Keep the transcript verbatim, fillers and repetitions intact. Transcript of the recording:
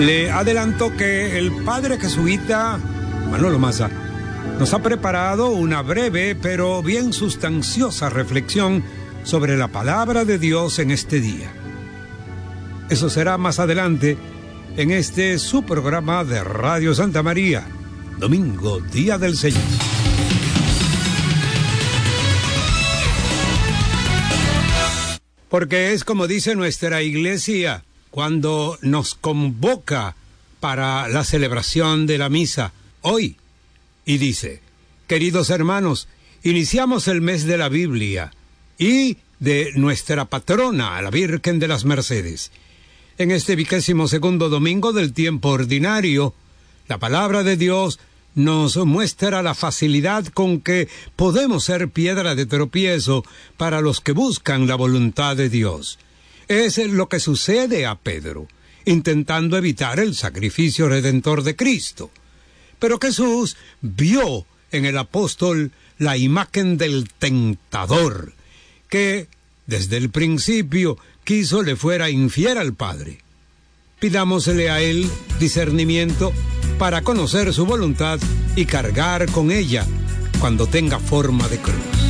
Le adelanto que el padre jesuita Manolo Maza nos ha preparado una breve pero bien sustanciosa reflexión sobre la palabra de Dios en este día. Eso será más adelante en este su programa de Radio Santa María, domingo, Día del Señor. Porque es como dice nuestra iglesia cuando nos convoca para la celebración de la misa hoy, y dice: queridos hermanos, iniciamos el mes de la Biblia y de nuestra patrona, la Virgen de las Mercedes. En este vigésimo segundo domingo del tiempo ordinario, la palabra de Dios nos muestra la facilidad con que podemos ser piedra de tropiezo para los que buscan la voluntad de Dios. Es lo que sucede a Pedro, intentando evitar el sacrificio redentor de Cristo. Pero Jesús vio en el apóstol la imagen del tentador, que desde el principio quiso le fuera infiel al Padre. Pidámosle a él discernimiento para conocer su voluntad y cargar con ella cuando tenga forma de cruz.